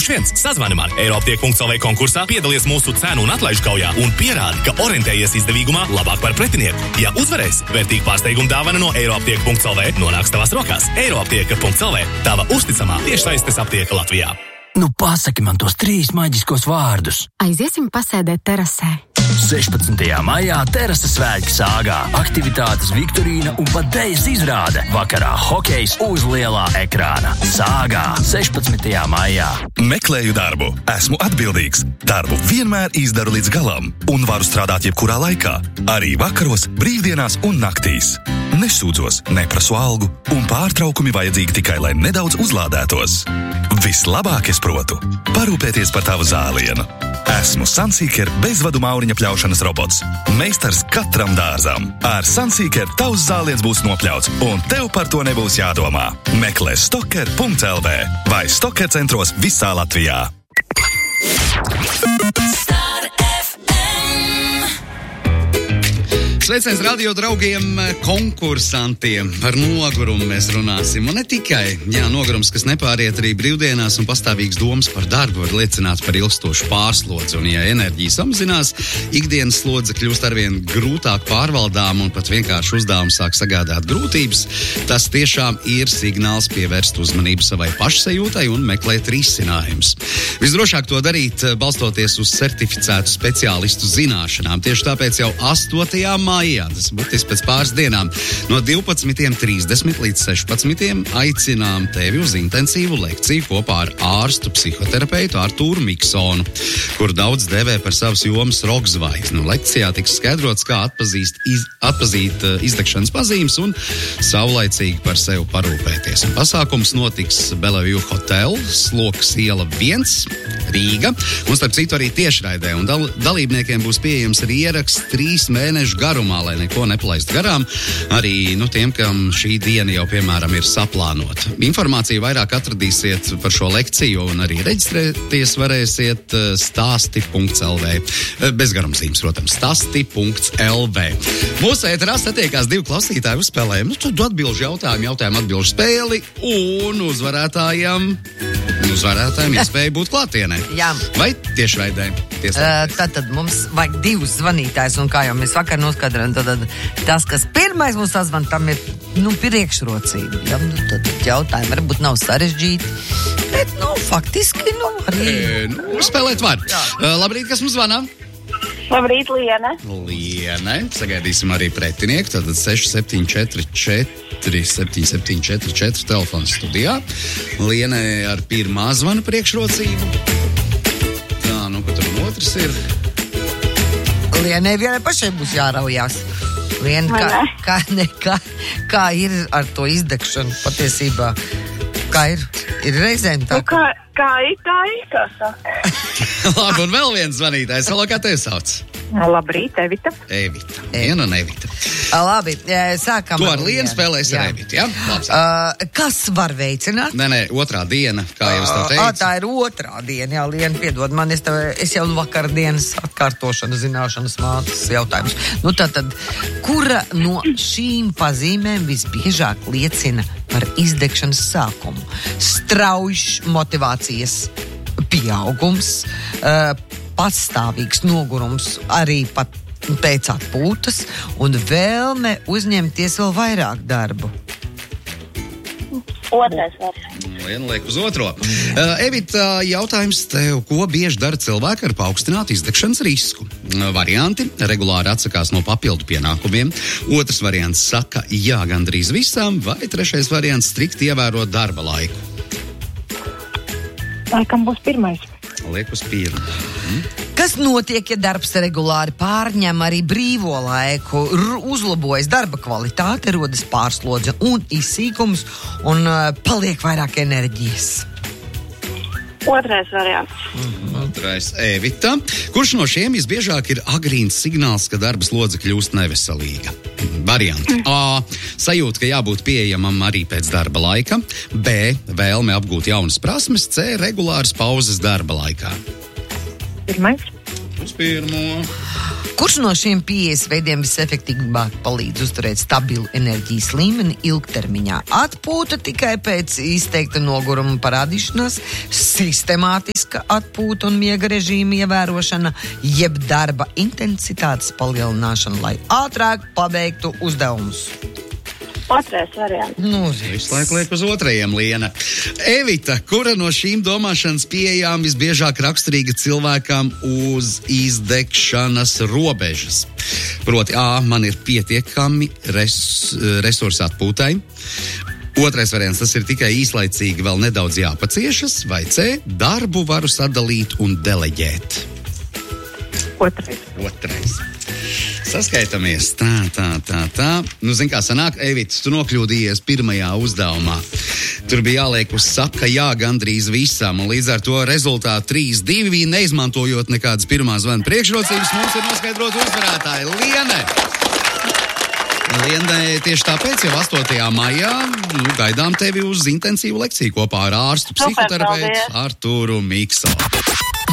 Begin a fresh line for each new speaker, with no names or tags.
691 sazvani man. Eiroaptiek.lv konkursā piedalies mūsu cenu un atlaižu kaujā un pierādi, ka orientējies izdevīgumā labāk par pretinieku. Ja uzvarēs, vērtīgi pārsteiguma dāvana no Eiroaptiek.lv nonāks tavās rokās. Eiroaptiek.lv – tava uzticamā tiešsaistes aptieka Latvijā.
Nu pasaki man tos 3 maģiskos vārdus.
Aiziesim pasēdēt terasē.
16. maijā Terasa svētki Sāgā. Aktivitātes viktorīna un pat dejas izrāde. Vakarā hokejs uz lielā ekrāna. Sāgā 16. maijā.
Meklēju darbu. Esmu atbildīgs. Darbu vienmēr izdaru līdz galam un varu strādāt jebkurā laikā. Arī vakaros, brīvdienās un naktīs. Nesūdzos, neprasu algu un pārtraukumi vajadzīgi tikai, lai nedaudz uzlādētos. Vislabāk es protu parūpēties par tavu zālienu. Esmu Sunseeker bezvadu mauriņa pļaušanas robots. Meistars katram dārzam. Ar Sunseeker tavs zāliens būs nopļauts, un tev par to nebūs jādomā. Meklē stocker.lv vai Stocker centros visā Latvijā.
Sveiciens radio draugiem, konkursantiem. Par nogurumu mēs runāsim. Un ne tikai. Jā, nogurums, kas nepāriet arī brīvdienās un pastāvīgs domas par darbu, var liecināt par ilgstošu pārslodzi. Un ja enerģija samazinās, ikdienas slodze kļūst arvien grūtāk pārvaldām un pat vienkārši uzdevums sāk sagādāt grūtības, tas tiešām ir signāls pievērst uzmanību savai pašsajūtai un meklēt risinājumus. Visdrošāk to darīt, balstoties uz certificētu speciālistu zināšanām. Tieši tāpēc jau 8. maijā, tas būtiski pēc pāris dienām, no 12:30 līdz 16:00 aicinām tevi uz intensīvu lekciju kopā ar ārstu psihoterapeitu Artūru Miksonu, kur daudz dēvē par savas jomas rokzvaigzni. Lekcijā tiks skaidrots, kā atpazīt izdegšanas pazīmes un savlaicīgi par sevi parūpēties. Un pasākums notiks Bellevue Hotel, Slokas iela 1, Rīga, un starp citu arī tiešraidē, un dalībniekiem būs pieejams arī ieraksts 3 mēnešu garumā, lai neko nepalaistu garām, arī tiem, kam šī diena jau, piemēram, ir saplānota. Informāciju vairāk atradīsiet par šo lekciju un arī reģistrēties varēsiet stasti.lv. Bez garumzīmes, protams, stasti.lv. Mūsu ēterā satiekās 2 klausītāji uzspēlējumi. Tad atbilžu jautājumu atbilžu spēli un uzvarētājiem iespēja būt klātienē.
Jā.
Vai tiešraidē?
Tad mums vajag 2 zvanītājus, un kā jau mēs vakar noskaidrojam, tad tas, kas pirmais mums sazvan, tam ir, priekšrocība. Ja? Tad jautājumi varbūt nav sarežģīti, bet, faktiski, arī...
spēlēt var. Labrīt, kas mums zvanā?
Labrīt, Liene.
Liene, sagaidīsim arī pretinieku, tad 6744 telefons studijā. Liene ar pirmā zvana priekšrocību. Tā, ka tur otrs ir.
Lienei vienai pašai būs jāraujās. Liene, kā ir ar to izdegšanu patiesībā? Kā ir? Ir reizēm tā?
Kā ir, kā saka.
Labi, un vēl viens zvanītājs. Halo, kā tevi sauc?
Labrīt, Evita.
Viena un Evita.
Labi, sākam.
To ar Lienu spēlēs ar Evitu, jā?
Kas var veicināt?
Nē, otrā diena, kā jau es tev teicu.
Tā ir otrā diena, jā, Liena, piedod man, es jau vakardienas atkārtošana zināšanas mācas jautājums. Tātad, kura no šīm pazīmēm visbiežāk liecina par izdegšanas sākumu? Straujš motivācijas pieaugums, pastāvīgs nogurums, arī pat pēc atpūtas un vēlme uzņemties vēl vairāk darbu.
Otrais variants.
Liena liek uz otro. Evita, jautājums tev, ko bieži dara cilvēki ar paaugstinātu izdegšanas risku? Varianti: regulāri atsakās no papildu pienākumiem. Otrs variants saka jā gandrīz visām, vai trešais variants strikti ievēro darba laiku.
Laikam būs pirmais.
Liek uz pirmo.
Kas notiek, ja darbs regulāri pārņem arī brīvo laiku, uzlabojas darba kvalitāte, rodas pārslodze un izsīkums un paliek vairāk enerģijas?
Otrais variants.
Otrais Evita. Kurš no šiem visbiežāk ir agrīns signāls, ka darba slodze kļūst neveselīga? Varianti. A. Sajūta, ka jābūt pieejamam arī pēc darba laika. B. Vēlme apgūt jaunas prasmes. C. Regulāras pauzes darba laikā.
Pirmais.
Uz pirmo.
Kurš no šiem pieejas veidiem visefektīvāk palīdz uzturēt stabilu enerģijas līmeni ilgtermiņā? Atpūta tikai pēc izteikta noguruma parādīšanās, sistemātiska atpūta un miega režīma ievērošana, jeb darba intensitātes palielināšana, lai ātrāk pabeigtu uzdevumus.
Otrais variants.
Visu laiku liek uz otrajiem, Liena. Evita, kura no šīm domāšanas pieejām visbiežāk raksturīga cilvēkam uz izdegšanas robežas? Proti, A, man ir pietiekami resursi atpūtai. Otrais variants, tas ir tikai īslaicīgi vēl nedaudz jāpaciešas. Vai C, darbu varu sadalīt un deleģēt? Otrais. Saskaitamies. Tā. Nu, zin kā sanāk, Evita, tu nokļūdījies pirmajā uzdevumā. Tur bija jāliek uz saka jā gandrīz visam, un līdz ar to rezultātu 3-2, neizmantojot nekādas pirmā zvana priekšrocības, mums ir noskaidrot uzvarētāji. Lienai tieši tāpēc jau 8. maijā gaidām tevi uz intensīvu lekciju kopā ar ārstu psihoterapeitu Arturu Mikso.